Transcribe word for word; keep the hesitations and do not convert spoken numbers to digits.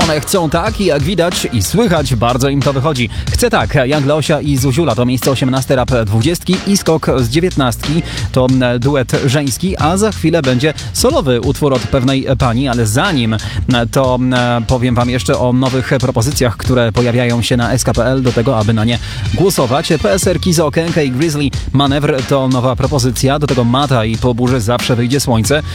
One chcą tak i jak widać i słychać, bardzo im to wychodzi. Chcę tak, Young Leosia i Zuziula to miejsce osiemnaste rap dwudziestki i skok z dziewiętnastki to duet żeński, a za chwilę będzie solowy utwór od pewnej pani, ale zanim to powiem wam jeszcze o nowych propozycjach, które pojawiają się na S K P L do tego, aby na nie głosować. P S R Kizo, Okienka i Grizzly Manewr to nowa propozycja, do tego Mata i po burzy zawsze wyjdzie słońce.